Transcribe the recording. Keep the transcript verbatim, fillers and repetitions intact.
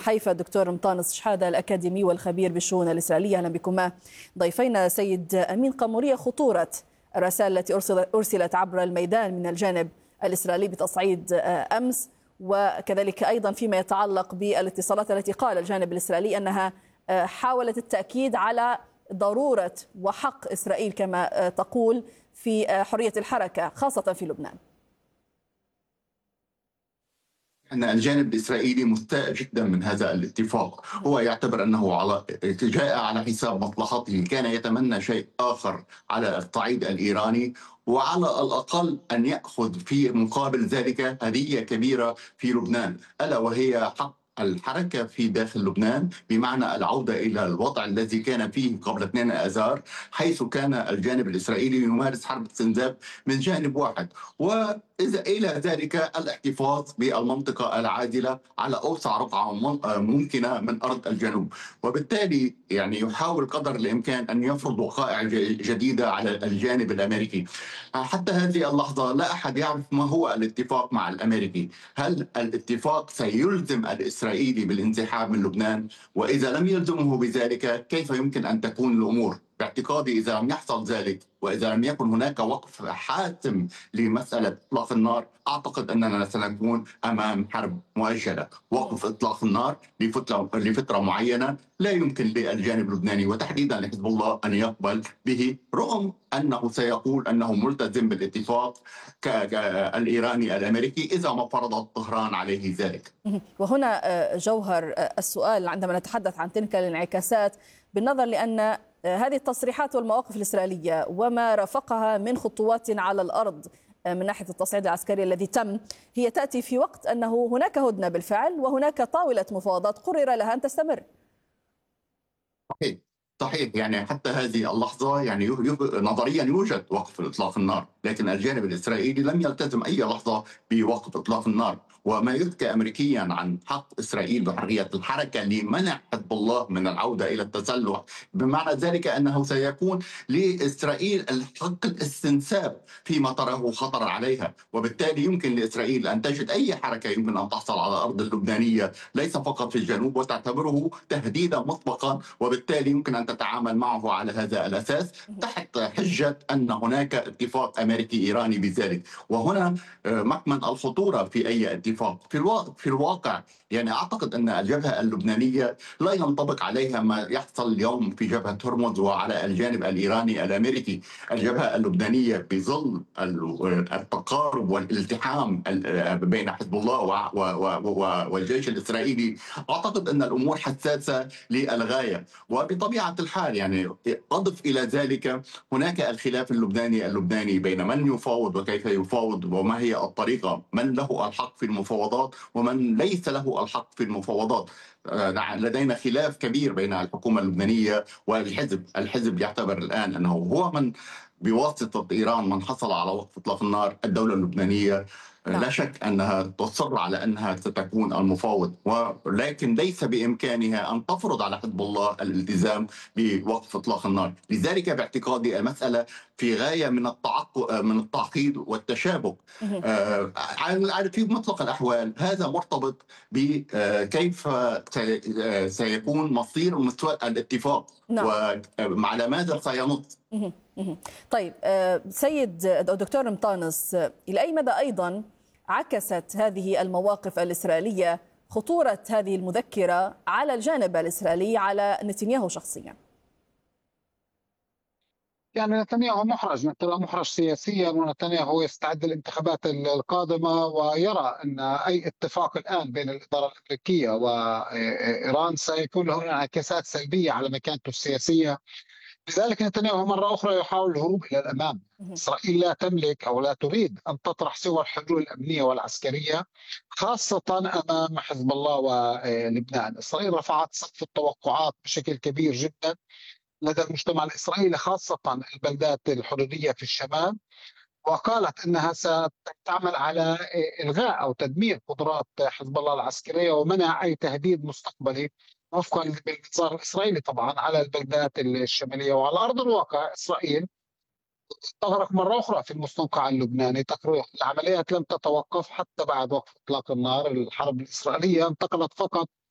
حيفا الدكتور مطانس شحادة الأكاديمي والخبير بالشؤون الإسرائيلية. أهلا بكما ضيفينا. سيد أمين قامورية، خطورة الرسائل التي أرسلت عبر الميدان من الجانب الإسرائيلي بتصعيد أمس، وكذلك أيضا فيما يتعلق بالاتصالات التي قال الجانب الإسرائيلي أنها حاولت التأكيد على ضرورة وحق إسرائيل كما تقول في حرية الحركة خاصة في لبنان. أن الجانب الإسرائيلي مستاء جدا من هذا الاتفاق. هو يعتبر أنه على جاء على حساب مصلحته، كان يتمنى شيء آخر على الصعيد الإيراني، وعلى الأقل أن يأخذ في مقابل ذلك هدية كبيرة في لبنان، ألا وهي حق الحركة في داخل لبنان، بمعنى العودة إلى الوضع الذي كان فيه قبل اثنين آذار، حيث كان الجانب الإسرائيلي يمارس حرب استنزاف من جانب واحد، وإذا إلى ذلك الاحتفاظ بالمنطقة العادلة على أوسع رقعة ممكنة من أرض الجنوب. وبالتالي يعني يحاول قدر الإمكان أن يفرض وقائع جديدة على الجانب الأمريكي. حتى هذه اللحظة لا أحد يعرف ما هو الاتفاق مع الأمريكي. هل الاتفاق سيلزم الإسرائيلي الإسرائيلي بالانسحاب من لبنان؟ وإذا لم يلزمه بذلك كيف يمكن أن تكون الأمور؟ باعتقادي إذا لم يحصل ذلك، وإذا لم يكن هناك وقف حاسم لمسألة إطلاق النار، أعتقد أننا سنكون أمام حرب مؤجلة. وقف إطلاق النار لفترة, لفترة معينة لا يمكن للجانب اللبناني وتحديدا لحزب الله أن يقبل به، رغم أنه سيقول أنه ملتزم بالاتفاق الإيراني الأمريكي إذا ما فرضت طهران عليه ذلك. وهنا جوهر السؤال عندما نتحدث عن تلك الانعكاسات، بالنظر لأن هذه التصريحات والمواقف الإسرائيلية وما رافقها من خطوات على الأرض من ناحية التصعيد العسكري الذي تم، هي تأتي في وقت أنه هناك هدنة بالفعل وهناك طاولة مفاوضات قرر لها أن تستمر. صحيح صحيح يعني حتى هذه اللحظة يعني نظريا يوجد وقف إطلاق النار، لكن الجانب الإسرائيلي لم يلتزم أي لحظة بوقف إطلاق النار. وما يذكى أمريكيا عن حق إسرائيل بحرية الحركة لمنع حزب الله من العودة إلى التسلح، بمعنى ذلك أنه سيكون لإسرائيل الحق الاستنساب فيما تراه خطر عليها، وبالتالي يمكن لإسرائيل أن تجد أي حركة يمكن أن تحصل على الأرض اللبنانية ليس فقط في الجنوب وتعتبره تهديدا مسبقا، وبالتالي يمكن أن تتعامل معه على هذا الأساس تحت حجة أن هناك اتفاق أمريكي إيراني بذلك. وهنا مكمن الخطورة في أي اتفاق. في الواقع, في الواقع يعني أعتقد أن الجبهة اللبنانية لا ينطبق عليها ما يحصل اليوم في جبهة هرمز وعلى الجانب الإيراني الأمريكي. الجبهة اللبنانية بظل التقارب والالتحام بين حزب الله والجيش الإسرائيلي، أعتقد أن الأمور حساسة للغاية. وبطبيعة الحال يعني أضف إلى ذلك هناك الخلاف اللبناني اللبناني بين من يفاوض وكيف يفاوض وما هي الطريقة، من له الحق في المفاوضات ومن ليس له الحق في المفاوضات. لدينا خلاف كبير بين الحكومة اللبنانية والحزب. الحزب يعتبر الآن أنه هو من بواسطة إيران من حصل على وقف إطلاق النار. الدولة اللبنانية لا شك أنها تصر على أنها ستكون المفاوض، ولكن ليس بإمكانها أن تفرض على حزب الله الالتزام بوقف إطلاق النار. لذلك باعتقادي المسألة في غاية من التعقد من التعقيد والتشابك. آه في مطلق الأحوال هذا مرتبط بكيف سيكون مصير الاتفاق وعلى ماذا سينص. طيب سيد دكتور مطانس، إلى أي مدى أيضا عكست هذه المواقف الإسرائيلية خطورة هذه المذكرة على الجانب الإسرائيلي على نتنياهو شخصيا؟ يعني نتنياهو محرج، نتنياهو محرج سياسيا، ونتنياهو يستعد للانتخابات القادمة ويرى أن أي اتفاق الآن بين الإدارة الأمريكية وإيران سيكون له انعكاسات سلبية على مكانته السياسية. لذلك نتنياهو مرة أخرى يحاول الهروب إلى الأمام. إسرائيل لا تملك أو لا تريد أن تطرح سوى الحلول الأمنية والعسكرية، خاصة أمام حزب الله ولبنان. إسرائيل رفعت سقف التوقعات بشكل كبير جدا لدى المجتمع الإسرائيلي، خاصة البلدات الحدودية في الشمال، وقالت أنها ستعمل على إلغاء أو تدمير قدرات حزب الله العسكرية ومنع أي تهديد مستقبلي وفقا بالمنظار الإسرائيلي طبعا على البلدات الشمالية. وعلى أرض الواقع إسرائيل تغرق مرة أخرى في المستنقع اللبناني. العمليات لم تتوقف حتى بعد وقف إطلاق النار. الحرب الإسرائيلية انتقلت فقط